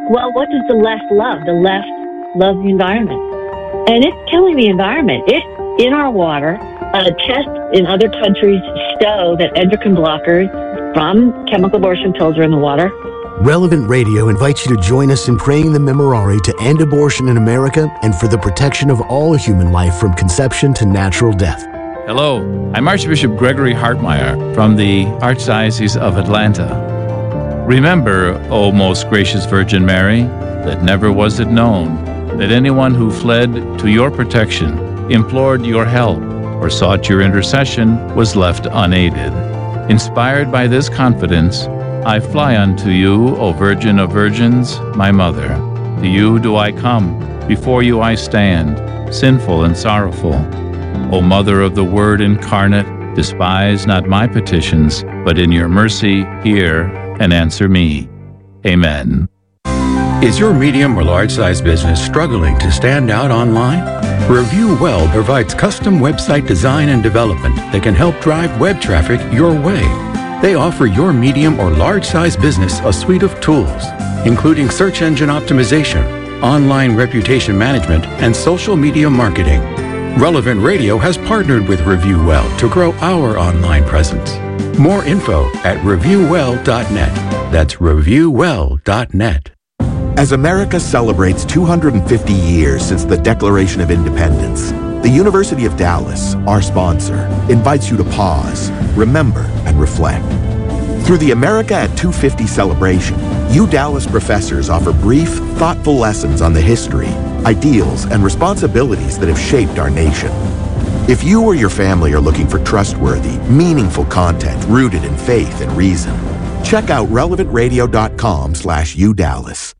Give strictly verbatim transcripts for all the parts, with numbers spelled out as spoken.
Well, what does the left love? The left loves the environment. And it's killing the environment. It's in our water. Uh, tests in other countries show that endocrine blockers from chemical abortion pills are in the water. Relevant Radio invites you to join us in praying the Memorare to end abortion in America and for the protection of all human life from conception to natural death. Hello, I'm Archbishop Gregory Hartmeyer from the Archdiocese of Atlanta. Remember, O most gracious Virgin Mary, that never was it known that anyone who fled to your protection, implored your help, or sought your intercession was left unaided. Inspired by this confidence, I fly unto you, O Virgin of Virgins, my Mother. To you do I come, before you I stand, sinful and sorrowful. O Mother of the Word incarnate, despise not my petitions, but in your mercy hear and answer me. Amen. Is your medium or large-size business struggling to stand out online? Review Well provides custom website design and development that can help drive web traffic your way. They offer your medium or large-size business a suite of tools, including search engine optimization, online reputation management, and social media marketing. Relevant Radio has partnered with Review Well to grow our online presence. More info at review well dot net. That's review well dot net. As America celebrates two hundred fifty years since the Declaration of Independence, the University of Dallas, our sponsor, invites you to pause, remember, and reflect. Through the America at two fifty celebration, U Dallas professors offer brief, thoughtful lessons on the history, ideals, and responsibilities that have shaped our nation. If you or your family are looking for trustworthy, meaningful content rooted in faith and reason, check out relevant radio dot com slash U Dallas.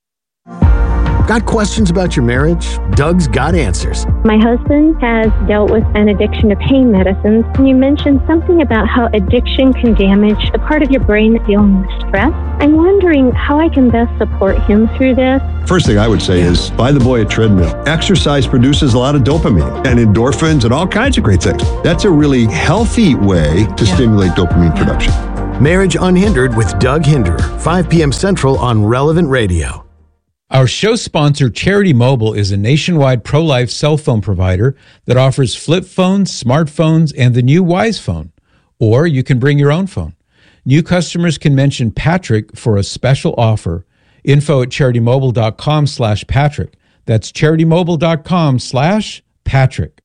Got questions about your marriage? Doug's got answers. My husband has dealt with an addiction to pain medicines. And you mentioned something about how addiction can damage the part of your brain that's dealing with stress. I'm wondering how I can best support him through this. First thing I would say is buy the boy a treadmill. Exercise produces a lot of dopamine and endorphins and all kinds of great things. That's a really healthy way to yeah. stimulate dopamine yeah. production. Marriage Unhindered with Doug Hinderer, five p.m. Central on Relevant Radio. Our show sponsor, Charity Mobile, is a nationwide pro-life cell phone provider that offers flip phones, smartphones, and the new Wise Phone. Or you can bring your own phone. New customers can mention Patrick for a special offer. Info at charitymobile.com slash Patrick. That's charitymobile.com slash Patrick.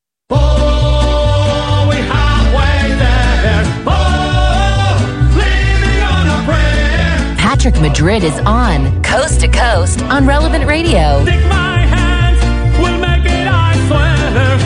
Oh, we halfway there. Oh, living on a prayer. Patrick Madrid is on Coast to Coast on Relevant Radio. Stick my hands, we'll make it, I swear.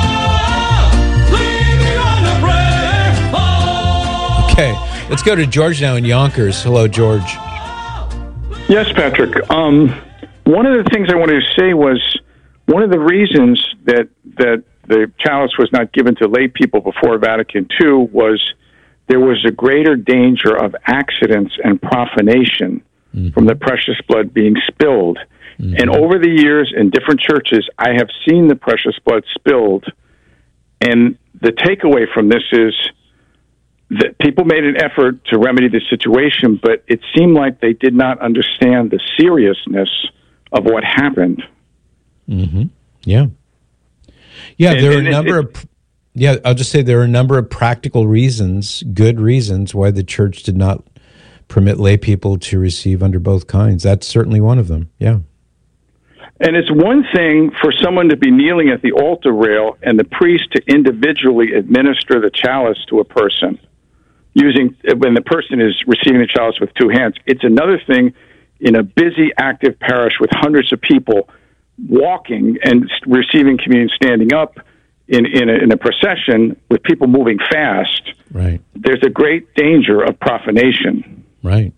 Oh, living on a prayer. Oh. Okay, let's go to George now in Yonkers. Hello, George. Yes, Patrick. Um, one of the things I wanted to say was one of the reasons that that the chalice was not given to lay people before Vatican Two was there was a greater danger of accidents and profanation mm-hmm. from the precious blood being spilled. Mm-hmm. And over the years in different churches, I have seen the precious blood spilled. And the takeaway from this is that people made an effort to remedy the situation, but it seemed like they did not understand the seriousness of what happened. Mm-hmm. Yeah. Yeah, and, there are and a number it, of... Yeah, I'll just say there are a number of practical reasons, good reasons, why the church did not permit lay people to receive under both kinds. That's certainly one of them, yeah. And it's one thing for someone to be kneeling at the altar rail and the priest to individually administer the chalice to a person, using when the person is receiving the chalice with two hands. It's another thing in a busy, active parish with hundreds of people walking and receiving communion standing up, In in a, in a procession with people moving fast, right? There's a great danger of profanation, right?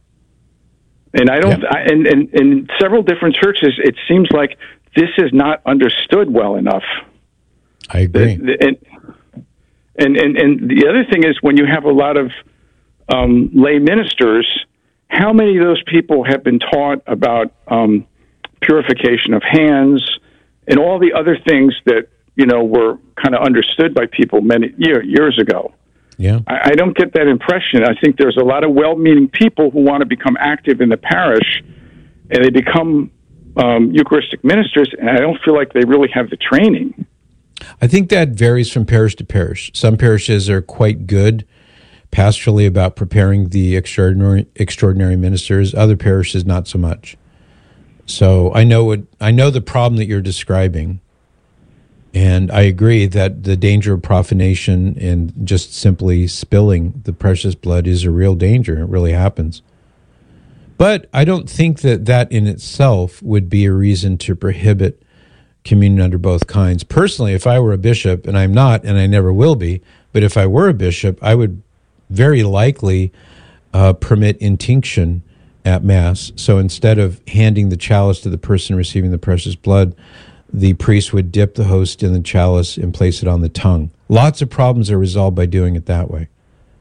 And I don't. Yep. I, and, and in several different churches, it seems like this is not understood well enough. I agree. The, the, and, and and and the other thing is when you have a lot of um, lay ministers, how many of those people have been taught about um, purification of hands and all the other things that, you know, were kind of understood by people many year, years ago. Yeah, I, I don't get that impression. I think there's a lot of well-meaning people who want to become active in the parish, and they become um, Eucharistic ministers, and I don't feel like they really have the training. I think that varies from parish to parish. Some parishes are quite good pastorally about preparing the extraordinary extraordinary ministers. Other parishes, not so much. So I know what I know the problem that you're describing, and I agree that the danger of profanation and just simply spilling the precious blood is a real danger. It really happens. But I don't think that that in itself would be a reason to prohibit communion under both kinds. Personally, if I were a bishop, and I'm not, and I never will be, but if I were a bishop, I would very likely uh, permit intinction at Mass. So instead of handing the chalice to the person receiving the precious blood, the priest would dip the host in the chalice and place it on the tongue. Lots of problems are resolved by doing it that way.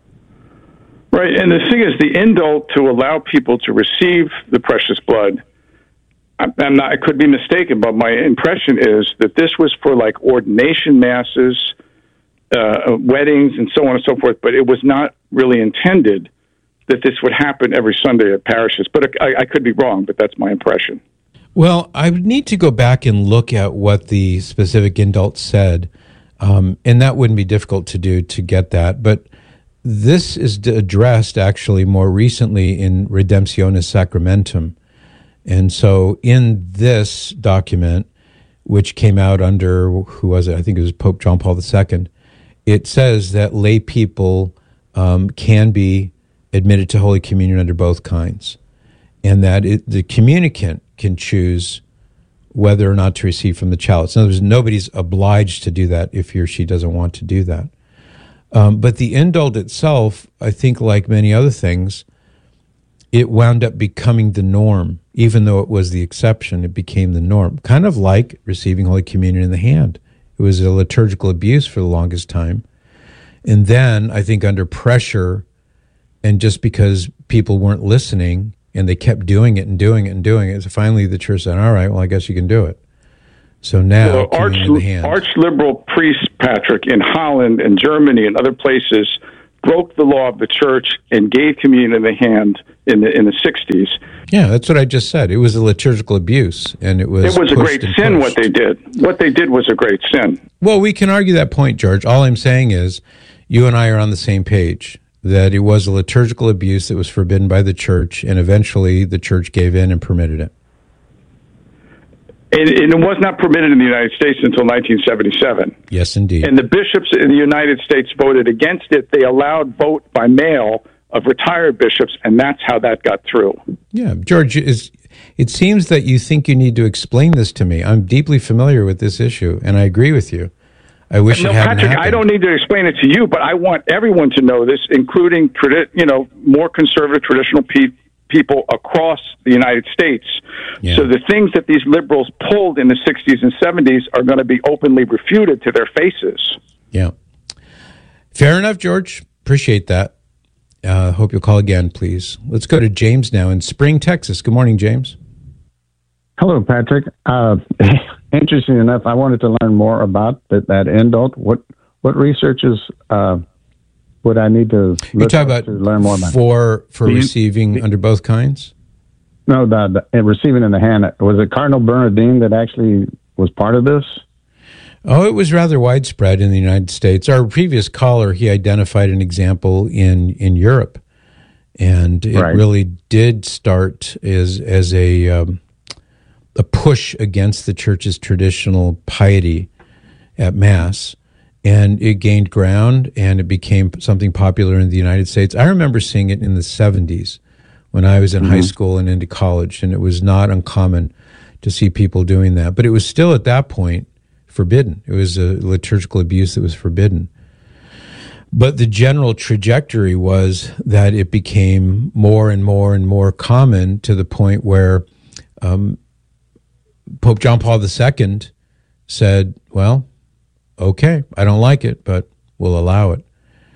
Right, and the thing is, the indult to allow people to receive the precious blood, I'm not, I could be mistaken, but my impression is that this was for like ordination masses, uh, weddings, and so on and so forth, but it was not really intended that this would happen every Sunday at parishes. But I, I could be wrong, but that's my impression. Well, I would need to go back and look at what the specific indult said, um, and that wouldn't be difficult to do to get that. But this is addressed actually more recently in Redemptionis Sacramentum. And so in this document, which came out under, who was it? I think it was Pope John Paul the Second. It says that lay people um, can be admitted to Holy Communion under both kinds, and that it, the communicant can choose whether or not to receive from the chalice. In other words, nobody's obliged to do that if he or she doesn't want to do that. Um, but the indult itself, I think, like many other things, it wound up becoming the norm. Even though it was the exception, it became the norm. Kind of like receiving Holy Communion in the hand. It was a liturgical abuse for the longest time. And then, I think under pressure, and just because people weren't listening, and they kept doing it and doing it and doing it, so finally the church said, all right, well, I guess you can do it. So now, well, arch, arch-liberal priests, Patrick, in Holland and Germany and other places broke the law of the church and gave communion in the hand in the in the sixties. Yeah, that's what I just said. It was a liturgical abuse, and it was It was a great sin what they did. What they did was a great sin. Well, we can argue that point, George. All I'm saying is you and I are on the same page, that it was a liturgical abuse that was forbidden by the church, and eventually the church gave in and permitted it. And, and it was not permitted in the United States until nineteen seventy-seven. Yes, indeed. And the bishops in the United States voted against it. They allowed vote by mail of retired bishops, and that's how that got through. Yeah, George, is, it seems that you think you need to explain this to me. I'm deeply familiar with this issue, and I agree with you. I wish no, it hadn't Patrick, happened. I don't need to explain it to you, but I want everyone to know this, including tradi- you know more conservative traditional pe- people across the United States. Yeah. So the things that these liberals pulled in the sixties and seventies are going to be openly refuted to their faces. Yeah. Fair enough, George. Appreciate that. Uh, hope you'll call again, please. Let's go to James now in Spring, Texas. Good morning, James. Hello, Patrick. Uh, interesting enough, I wanted to learn more about that, that indult. What what researches uh, would I need to You're look talking at about to learn more about for for The- receiving the- under both kinds? No, the, the receiving in the hand. Was it Cardinal Bernardine that actually was part of this? Oh, it was rather widespread in the United States. Our previous caller, he identified an example in, in Europe, and it Right. really did start as as a um, a push against the church's traditional piety at Mass, and it gained ground, and it became something popular in the United States. I remember seeing it in the seventies when I was in Mhm. high school and into college, and it was not uncommon to see people doing that. But it was still at that point forbidden. It was a liturgical abuse that was forbidden. But the general trajectory was that it became more and more and more common to the point where um, Pope John Paul the Second said, well, okay, I don't like it, but we'll allow it.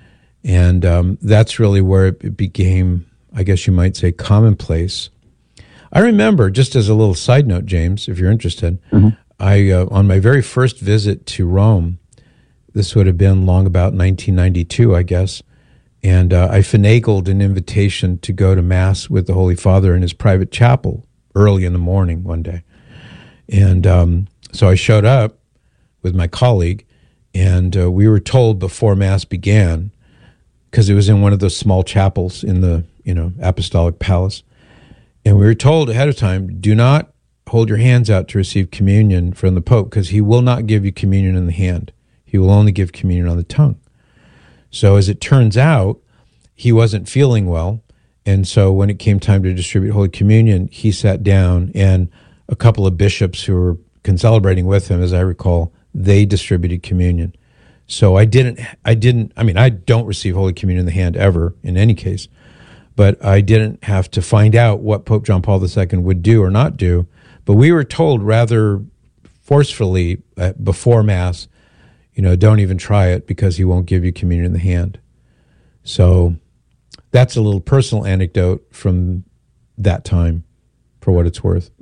And um, that's really where it became, I guess you might say, commonplace. I remember, just as a little side note, James, if you're interested, Mm-hmm. I uh, on my very first visit to Rome, this would have been long about nineteen ninety-two, I guess, and uh, I finagled an invitation to go to Mass with the Holy Father in his private chapel early in the morning one day. And um, so I showed up with my colleague, and uh, we were told before Mass began, because it was in one of those small chapels in the, you know, Apostolic Palace, and we were told ahead of time, do not hold your hands out to receive communion from the Pope, because he will not give you communion in the hand. He will only give communion on the tongue. So as it turns out, he wasn't feeling well, and so when it came time to distribute Holy Communion, he sat down, and a couple of bishops who were concelebrating with him, as I recall, they distributed communion. So I didn't, I didn't, I mean, I don't receive Holy Communion in the hand ever, in any case, but I didn't have to find out what Pope John Paul the Second would do or not do. But we were told rather forcefully uh, before Mass, you know, don't even try it because he won't give you communion in the hand. So that's a little personal anecdote from that time, for what it's worth.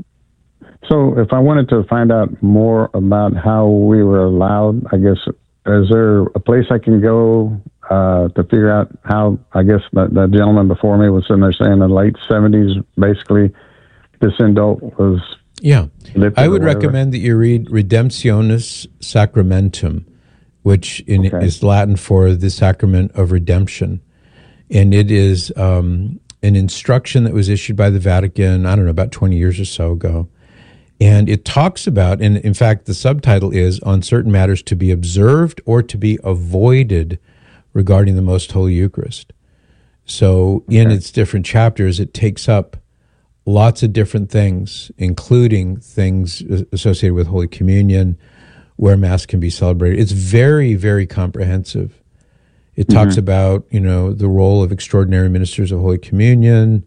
So if I wanted to find out more about how we were allowed, I guess, is there a place I can go uh, to figure out how, I guess, the, the gentleman before me was sitting there saying in the late seventies, basically, this indult was... Yeah. I would recommend that you read Redemptionis Sacramentum, which in, okay. is Latin for the Sacrament of Redemption. And it is um, an instruction that was issued by the Vatican, I don't know, about twenty years or so ago. And it talks about, and in fact, the subtitle is on certain matters to be observed or to be avoided regarding the Most Holy Eucharist. So in okay. its different chapters, it takes up lots of different things, including things associated with Holy Communion, where Mass can be celebrated. It's very, very comprehensive. It mm-hmm. talks about, you know, the role of extraordinary ministers of Holy Communion.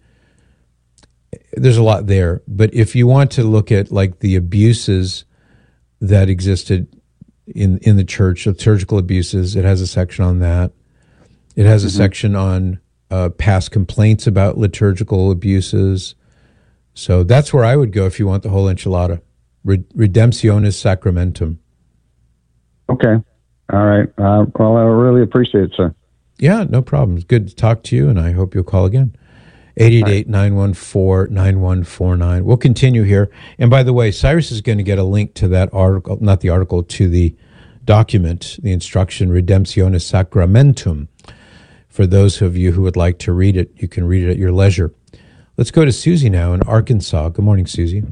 There's a lot there. But if you want to look at, like, the abuses that existed in, in the church, liturgical abuses, it has a section on that. It has mm-hmm. a section on uh, past complaints about liturgical abuses. So that's where I would go if you want the whole enchilada. Redemptionis Sacramentum. Okay. All right. Uh, well, I really appreciate it, sir. Yeah, no problem. It's good to talk to you, and I hope you'll call again. eight eight eight, nine one four, nine one four nine. We'll continue here. And by the way, Cyrus is going to get a link to that article, not the article, to the document, the instruction, Redemptionis Sacramentum. For those of you who would like to read it, you can read it at your leisure. Let's go to Susie now in Arkansas. Good morning, Susie.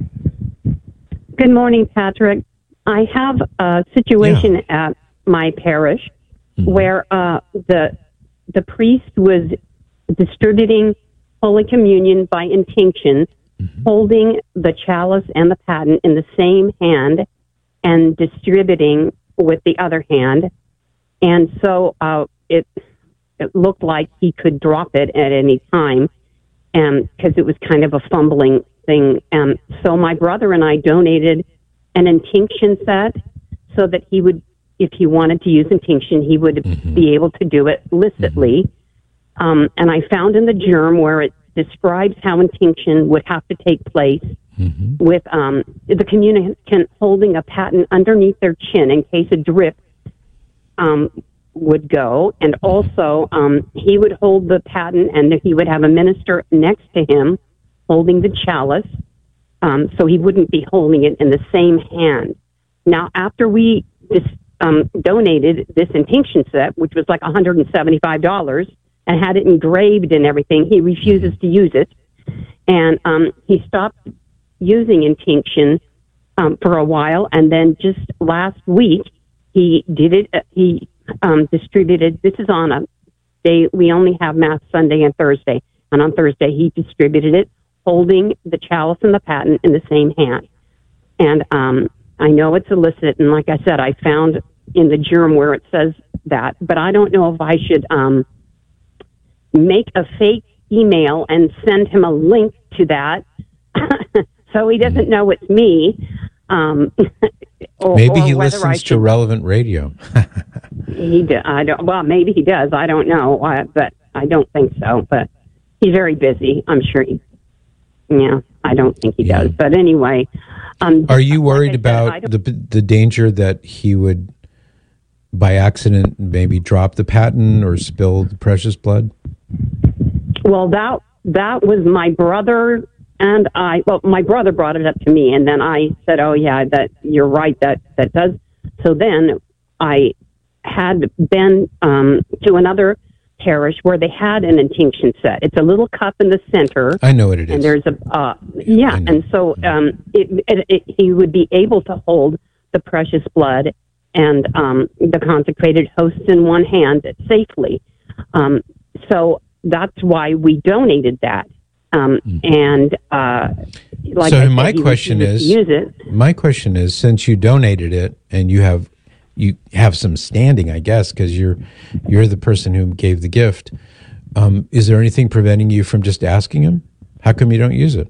Good morning, Patrick. I have a situation yeah. at my parish mm-hmm. where uh, the the priest was distributing Holy Communion by intinction, mm-hmm. holding the chalice and the paten in the same hand and distributing with the other hand. And so uh, it it looked like he could drop it at any time, and because it was kind of a fumbling thing. And so my brother and I donated an intinction set so that he would, if he wanted to use intinction, he would mm-hmm. be able to do it licitly. Mm-hmm. Um, and I found in the germ where it describes how intinction would have to take place mm-hmm. with um, the communicant holding a paten underneath their chin in case a drip um, would go. And also, um, he would hold the paten, and he would have a minister next to him holding the chalice. Um, so he wouldn't be holding it in the same hand. Now, after we dis, um, donated this intinction set, which was like one hundred seventy-five dollars, and had it engraved and everything, he refuses to use it. And um, he stopped using intinction um, for a while, and then just last week, he did it, uh, he um, distributed, this is on a day, we only have Mass Sunday and Thursday, and on Thursday he distributed it, holding the chalice and the paten in the same hand. And um, I know it's illicit, and like I said, I found in the germ where it says that, but I don't know if I should um, make a fake email and send him a link to that so he doesn't know it's me. Um, or, maybe or he listens should, to Relevant Radio. he do, I don't. Well, maybe he does. I don't know, uh, but I don't think so. But he's very busy. I'm sure he Yeah, I don't think he yeah. does. But anyway. Um, Are you worried like about said, the the danger that he would, by accident, maybe drop the paten or spill the precious blood? Well, that that was my brother and I, well, my brother brought it up to me, and then I said, oh, yeah, that you're right, that, that does. So then I had been um, to another parish where they had an intinction set. It's a little cup in the center. I know what it is. And there's a, uh, yeah, and so um, it, it, it, he would be able to hold the precious blood and um, the consecrated hosts in one hand safely. Um, so that's why we donated that. Um, and uh, like so I my said, question was, is, use it. my question is, since you donated it and you have you have some standing, I guess, because you're you're the person who gave the gift. Um, is there anything preventing you from just asking him? How come you don't use it?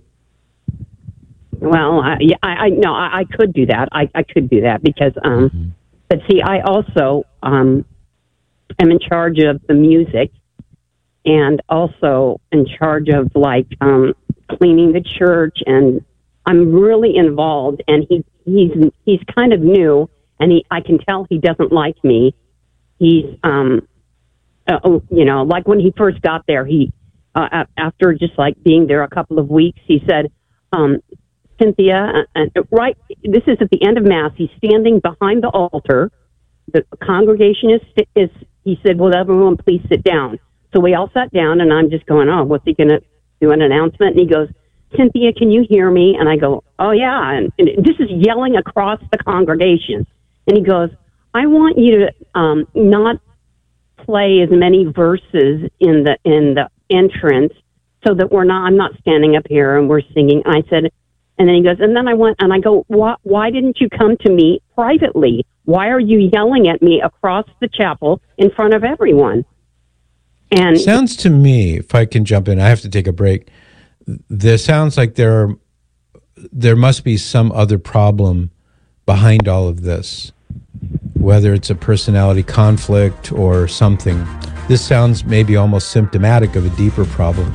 Well, I, yeah, I, I no, I, I could do that. I, I could do that because, um, mm-hmm. but see, I also um, am in charge of the music and also in charge of like um, cleaning the church, and I'm really involved. And he he's he's kind of new, and he I can tell he doesn't like me. He's um, uh, you know, like when he first got there, he uh, after just like being there a couple of weeks, he said. Um, Cynthia, uh, uh, right, this is at the end of Mass. He's standing behind the altar. The congregation is, is he said, well, everyone please sit down. So we all sat down, and I'm just going, oh, what's he going to do, an announcement? And he goes, Cynthia, can you hear me? And I go, oh, yeah. And, and this is yelling across the congregation. And he goes, I want you to um, not play as many verses in the in the entrance so that we're not, I'm not standing up here and we're singing. I said, and then he goes, and then I went, and I go, why, why didn't you come to me privately? Why are you yelling at me across the chapel in front of everyone? And sounds to me, if I can jump in, I have to take a break. There sounds like there are, there must be some other problem behind all of this, whether it's a personality conflict or something. This sounds maybe almost symptomatic of a deeper problem.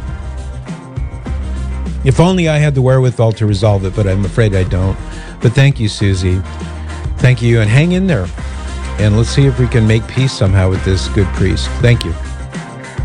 If only I had the wherewithal to resolve it, but I'm afraid I don't. But thank you, Susie. Thank you, and hang in there. And let's see if we can make peace somehow with this good priest. Thank you.